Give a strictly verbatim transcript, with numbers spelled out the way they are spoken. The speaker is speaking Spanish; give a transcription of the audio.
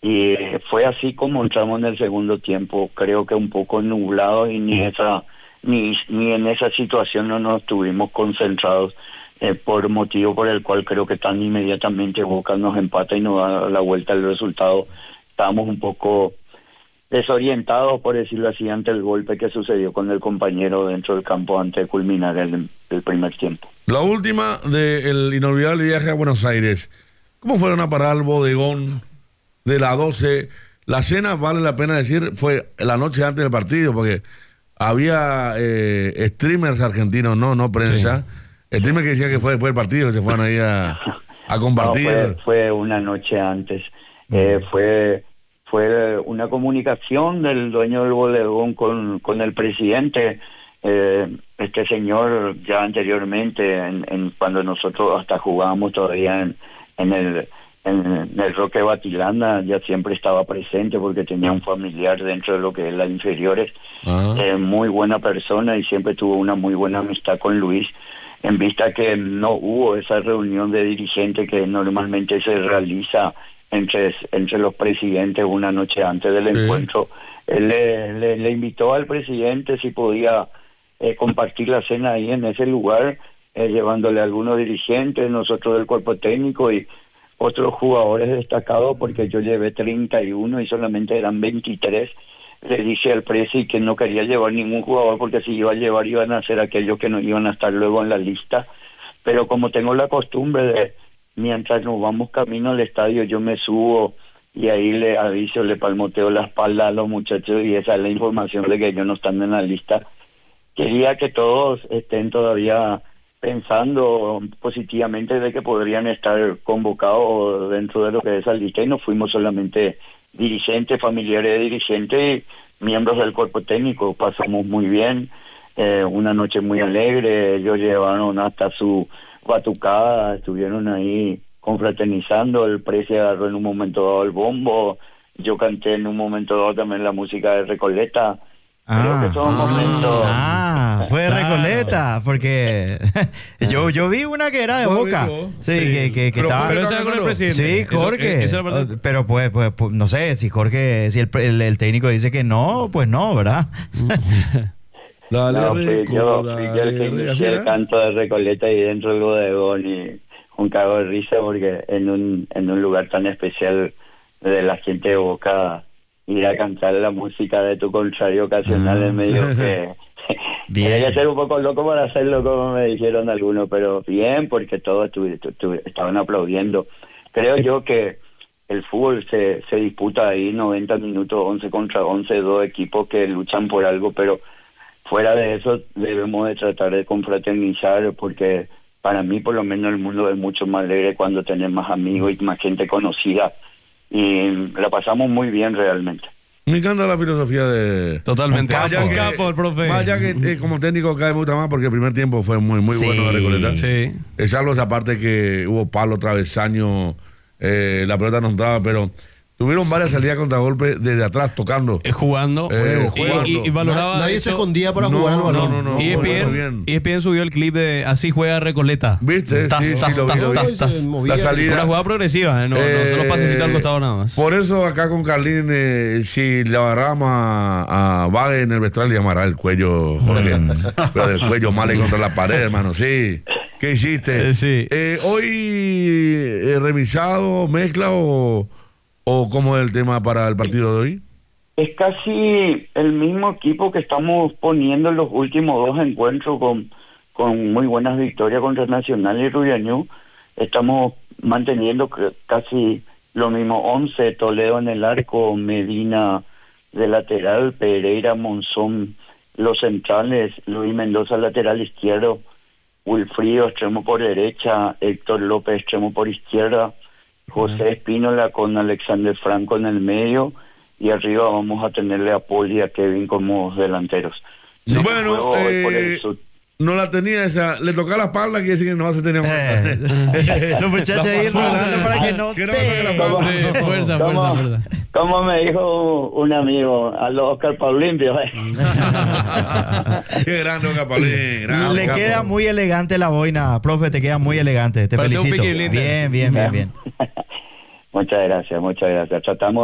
Y fue así como entramos en el segundo tiempo, creo que un poco nublado y ni esa ni ni en esa situación no nos estuvimos concentrados, eh, por motivo por el cual creo que tan inmediatamente Boca nos empata y nos da la vuelta al resultado. Estábamos un poco desorientados, por decirlo así, ante el golpe que sucedió con el compañero dentro del campo antes de culminar el, el primer tiempo. La última del inolvidable viaje a Buenos Aires. ¿Cómo fueron a parar al bodegón de la doce? La cena, vale la pena decir, fue la noche antes del partido, porque había eh, streamers argentinos, no, no prensa. Sí. Streamers que decían que fue después del partido, que se fueron ahí a, a compartir. No, fue, fue una noche antes. Mm. Eh, fue fue una comunicación del dueño del bodegón con, con el presidente. Eh, este señor ya anteriormente, en, en cuando nosotros hasta jugábamos todavía en, en el en el Roque Batilanda, ya siempre estaba presente porque tenía un familiar dentro de lo que es las inferiores. Uh-huh. Eh, muy buena persona y siempre tuvo una muy buena amistad con Luis, en vista que no hubo esa reunión de dirigentes que normalmente se realiza entre, entre los presidentes una noche antes del sí. encuentro. Él le, le, le invitó al presidente si podía eh, compartir la cena ahí en ese lugar, eh, llevándole a algunos dirigentes, nosotros del cuerpo técnico y otros jugadores destacados, porque yo llevé treinta y uno y solamente eran veintitrés. Le dije al presi que no quería llevar ningún jugador porque si iba a llevar iban a ser aquellos que no iban a estar luego en la lista. Pero como tengo la costumbre de, mientras nos vamos camino al estadio, yo me subo y ahí le aviso, le palmoteo la espalda a los muchachos y esa es la información de que ellos no están en la lista. Quería que todos estén todavía pensando positivamente de que podrían estar convocados dentro de lo que es esa lista, y no fuimos solamente dirigentes, familiares de dirigentes y miembros del cuerpo técnico. Pasamos muy bien, eh, una noche muy alegre. Ellos llevaron hasta su batucada, estuvieron ahí confraternizando. El precio agarró en un momento dado el bombo, yo canté en un momento dado también la música de Recoleta. Ah, Creo que son ah, momentos. Ah, fue de Recoleta, porque yo yo vi una que era de Boca. Sí, sí, que, que, que pero, estaba. Pero ese era con el presidente. Sí, Jorge. Eso, eso era pero pues, pues, pues, no sé, si Jorge, si el, el, el técnico dice que no, pues no, ¿verdad? Dale, no, fui yo, fui yo el que inicié el canto de Recoleta y dentro del bodegón y un cago de risa porque en un, en un lugar tan especial de la gente de Boca, ir a cantar la música de Tu Contrario Ocasional ah. en medio que tenía que ser un poco loco para hacerlo, como me dijeron algunos, pero bien, porque todos estu- estu- estaban aplaudiendo. Creo yo que el fútbol se, se disputa ahí noventa minutos, once contra once, dos equipos que luchan por algo, pero fuera de eso debemos de tratar de confraternizar, porque para mí por lo menos el mundo es mucho más alegre cuando tenés más amigos y más gente conocida. Y la pasamos muy bien realmente. Me encanta la filosofía de... Totalmente. Vaya un que, capo el profe. Vaya que eh, como técnico cae mucho más porque el primer tiempo fue muy muy sí, bueno de Recoleta. Sí. Es algo esa parte que hubo palo, travesaño, eh, la pelota no entraba, pero tuvieron varias salidas contra golpe desde atrás tocando. Eh, jugando. Eh, y, jugando. Y, y valoraba... Nadie eso. se escondía para no, jugar al balón. No, no, no. Y E S P N, E S P N subió el clip de Así juega Recoleta. ¿Viste? Tas, sí, tas, sí, lo tas, vi, lo vi. tas, tas. La salida. Una jugada progresiva, ¿eh? no, eh, no solo pasecito al costado nada más. Por eso acá con Carlín, eh, si le agarramos a, a Vague en el vestuario, le llamará el cuello, Jorge. Pero del cuello mal contra la pared, hermano, sí. ¿Qué hiciste? Eh, sí. Eh, hoy eh, revisado, mezcla o... ¿O cómo es el tema para el partido de hoy? Es casi el mismo equipo que estamos poniendo en los últimos dos encuentros con, con muy buenas victorias contra Nacional y Rubiañú. Estamos manteniendo casi lo mismo, once, Toledo en el arco, Medina de lateral, Pereira, Monzón, los centrales, Luis Mendoza lateral izquierdo, Wilfrido extremo por derecha, Héctor López extremo por izquierda, José Espínola con Alexander Franco en el medio, y arriba vamos a tenerle a Paul y a Kevin como delanteros. Sí. Bueno, eh, no la tenía esa, le tocaba la espalda, quiere decir que no se tenía eh, los muchachos ahí rozando para que no te... Fuerza, fuerza, como, fuerza. Como me dijo un amigo, a los Oscar Paulín, ¿eh? Qué grande Oscar Paulín. Grande, le capo. queda muy elegante la boina, profe, te queda muy elegante, te Parece felicito. un Bien, bien, bien, bien. Muchas gracias, muchas gracias. Tratamos